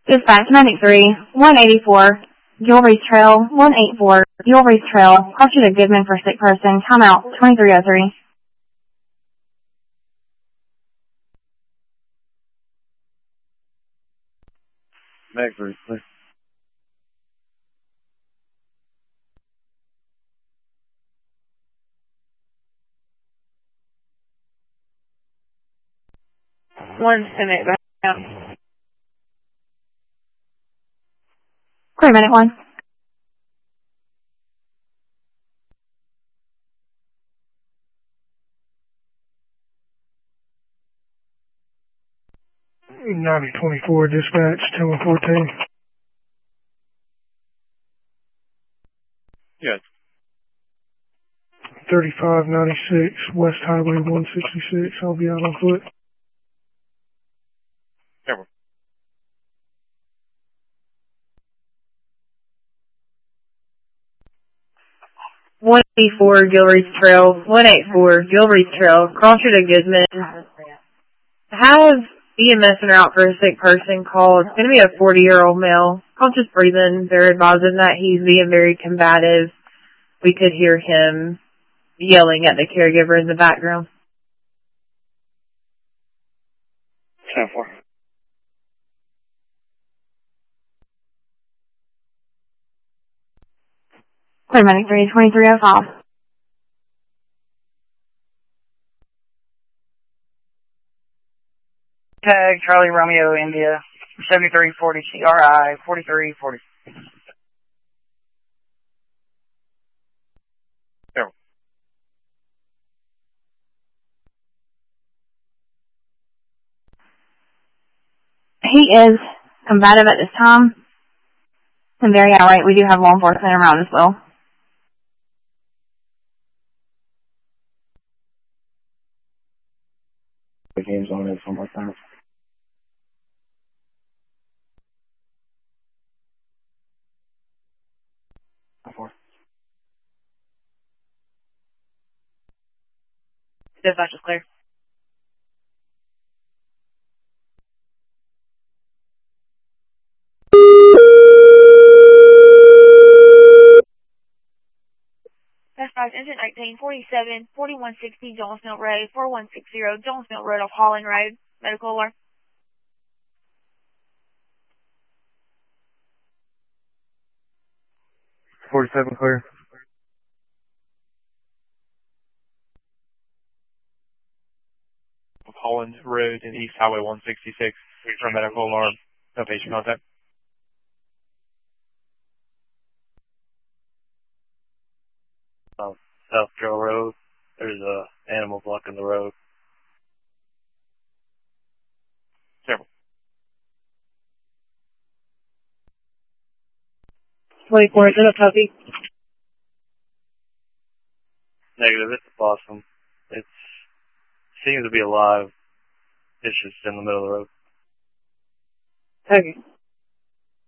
Dispatch 93, 184, Gilrease Trail, 184, Gilrease Trail, crossing to Goodman for sick person, timeout, 2303. Back for it, please. One minute, back down. Clear minute 1. $9024 dispatch, 1014. Yes. 3596 West Highway 166. I'll be out on foot. Careful. One 184 Gilrease Trail, 184 Gilrease Trail, crossing to Goodman. Have EMS and out for a sick person call. It's going to be a 40-year-old male, conscious breathing. They're advising that he's being very combative. We could hear him yelling at the caregiver in the background. 10-4. Clear minute 3, 2305. Tag Charlie Romeo India 7340 CRI 4340. He is combative at this time and very outright. We do have law enforcement around as well. The game's on it one more time. Dispatch is clear. Dispatch engine 1947, 4160 Jones Mill Road, 4160 Jones Mill Road off Holland Road. Medical alarm. 47 clear. Holland Road and East Highway 166 for medical alarm. No patient contact. South Trail Road. There's a animal blocking the road. Careful. 24, is it a puppy? Negative, it's a possum. It seems to be alive. It's just in the middle of the road. Okay.